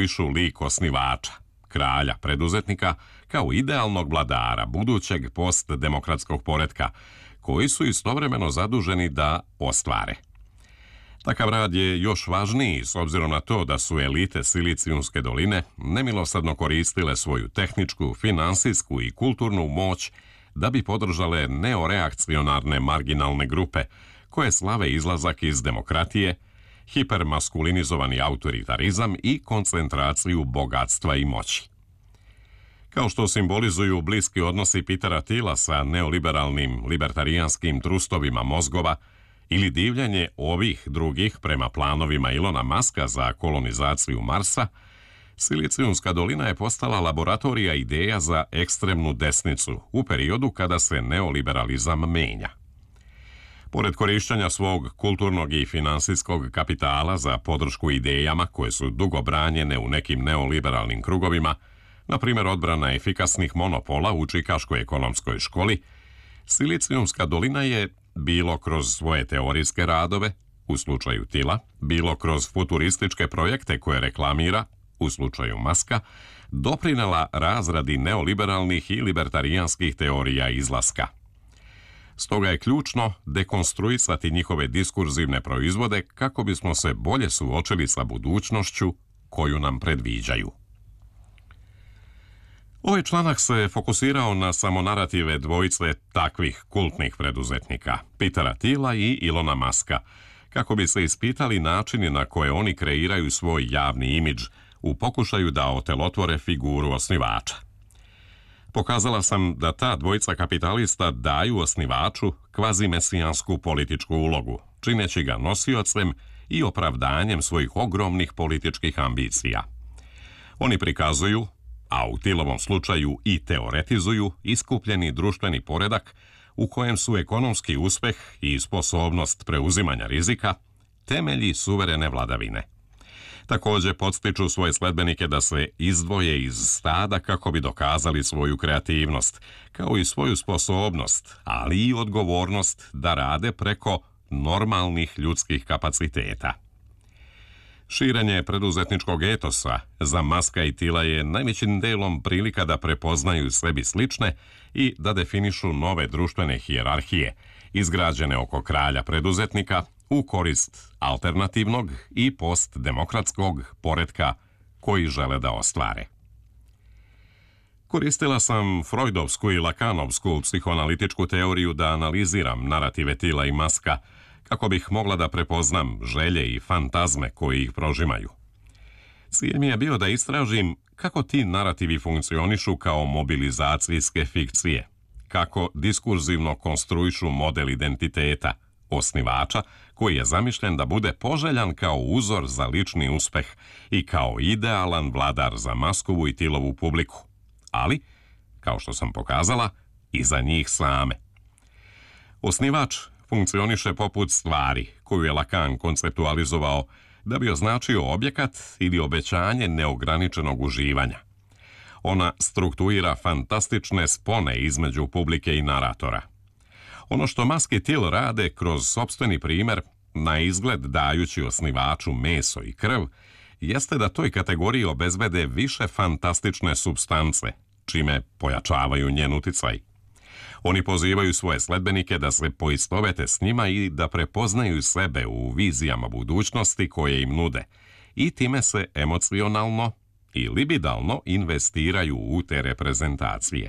konstruišu lik osnivača, kralja preduzetnika, kao idealnog vladara budućeg postdemokratskog poretka, koji su istovremeno zaduženi da ostvare. Takav rad je još važniji s obzirom na to da su elite Silicijumske doline nemilosrdno koristile svoju tehničku, finansijsku i kulturnu moć da bi podržale neoreakcionarne marginalne grupe koje slave izlazak iz demokratije, hipermaskulinizovani autoritarizam i koncentraciju bogatstva i moći. Kao što simbolizuju bliski odnosi Petera Thiela sa neoliberalnim libertarijanskim trustovima mozgova ili divljenje ovih drugih prema planovima Ilona Muska za kolonizaciju Marsa, Silicijumska dolina je postala laboratorija ideja za ekstremnu desnicu u periodu kada se neoliberalizam menja. Pored korištenja svog kulturnog i finansijskog kapitala za podršku idejama koje su dugo branjene u nekim neoliberalnim krugovima, na primjer odbrana efikasnih monopola u Čikaškoj ekonomskoj školi, Silicijumska dolina je, bilo kroz svoje teorijske radove, u slučaju Thiela, bilo kroz futurističke projekte koje reklamira, u slučaju Muska, doprinela razradi neoliberalnih i libertarijanskih teorija izlaska. Stoga je ključno dekonstruisati njihove diskurzivne proizvode kako bismo se bolje suočili sa budućnošću koju nam predviđaju. Ovaj članak se fokusirao na samonarative dvojice takvih kultnih preduzetnika, Petera Thiela i Ilona Muska, kako bi se ispitali načini na koje oni kreiraju svoj javni imidž u pokušaju da otelotvore figuru osnivača. Pokazala sam da ta dvojica kapitalista daju osnivaču kvazimesijansku političku ulogu, čineći ga nosiocem i opravdanjem svojih ogromnih političkih ambicija. Oni prikazuju, a u Thielovom slučaju i teoretizuju, iskupljeni društveni poredak u kojem su ekonomski uspeh i sposobnost preuzimanja rizika temelji suverene vladavine. Također podstiču svoje sledbenike da se izdvoje iz stada kako bi dokazali svoju kreativnost, kao i svoju sposobnost, ali i odgovornost da rade preko normalnih ljudskih kapaciteta. Širenje preduzetničkog etosa za Muska i Thiela je najvećim delom prilika da prepoznaju sebi slične i da definišu nove društvene hijerarhije, izgrađene oko kralja preduzetnika, u korist alternativnog i postdemokratskog poretka koji žele da ostvare. Koristila sam Freudovsku i Lakanovsku psihoanalitičku teoriju da analiziram narative Thiela i Muska kako bih mogla da prepoznam želje i fantazme koji ih prožimaju. Cilj mi je bio da istražim kako ti narativi funkcionišu kao mobilizacijske fikcije, kako diskurzivno konstruišu model identiteta, osnivača koji je zamišljen da bude poželjan kao uzor za lični uspeh i kao idealan vladar za Muskovu i Thielovu publiku, ali, kao što sam pokazala, i za njih same. Osnivač funkcioniše poput stvari koju je Lacan konceptualizovao da bi označio objekat ili obećanje neograničenog uživanja. Ona struktuira fantastične spone između publike i naratora. Ono što Musk i Thiel rade kroz sopstveni primjer, na izgled dajući osnivaču meso i krv, jeste da toj kategoriji obezbede više fantastične supstance, čime pojačavaju njen uticaj. Oni pozivaju svoje sledbenike da se poistovete s njima i da prepoznaju sebe u vizijama budućnosti koje im nude i time se emocionalno i libidalno investiraju u te reprezentacije.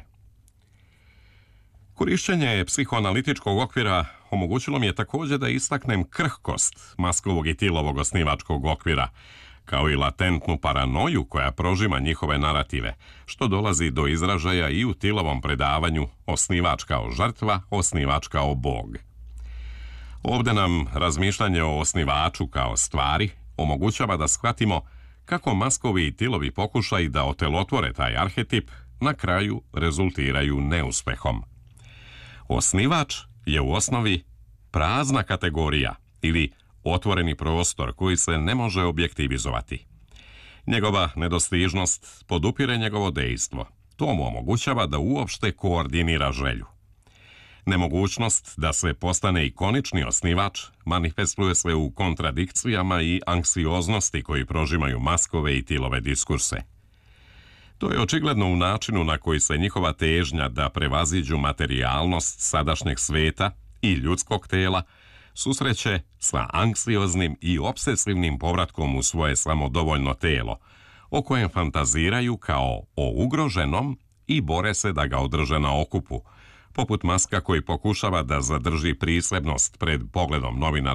Korišćenje psihoanalitičkog okvira omogućilo mi je također da istaknem krhkost Muskovog i Thielovog osnivačkog okvira, kao i latentnu paranoju koja prožima njihove narative, što dolazi do izražaja i u Thielovom predavanju Osnivač kao žrtva, osnivač kao bog. Ovdje nam razmišljanje o osnivaču kao stvari omogućava da shvatimo kako Muskovi i Thielovi pokušaji da otelotvore taj arhetip na kraju rezultiraju neuspehom. Osnivač je u osnovi prazna kategorija ili otvoreni prostor koji se ne može objektivizovati. Njegova nedostižnost podupire njegovo dejstvo. To mu omogućava da uopšte koordinira želju. Nemogućnost da se postane ikonični osnivač manifestuje se u kontradikcijama i anksioznosti koji prožimaju Muskove i Tillove diskurse. To je očigledno u načinu na koji se njihova težnja da prevaziđu materijalnost sadašnjeg sveta i ljudskog tela susreće sa anksioznim i obsesivnim povratkom u svoje samodovoljno telo, o kojem fantaziraju kao o ugroženom i bore se da ga održe na okupu, poput Muska koji pokušava da zadrži prisebnost pred pogledom novinara